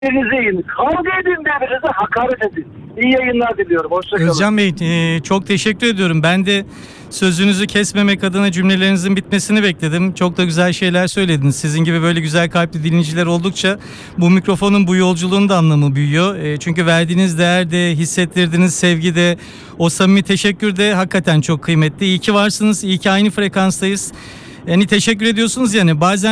Birbirinize yiyin. Kavga edin, birbirinize hakaret edin. İyi yayınlar diliyorum. Hoşçakalın. Özcan Bey, çok teşekkür ediyorum. Ben de sözünüzü kesmemek adına cümlelerinizin bitmesini bekledim. Çok da güzel şeyler söylediniz. Sizin gibi böyle güzel kalpli dinleyiciler oldukça bu mikrofonun, bu yolculuğun da anlamı büyüyor. Çünkü verdiğiniz değer de, hissettirdiğiniz sevgi de, o samimi teşekkür de hakikaten çok kıymetli. İyi ki varsınız, iyi ki aynı frekanstayız. Yani teşekkür ediyorsunuz yani bazen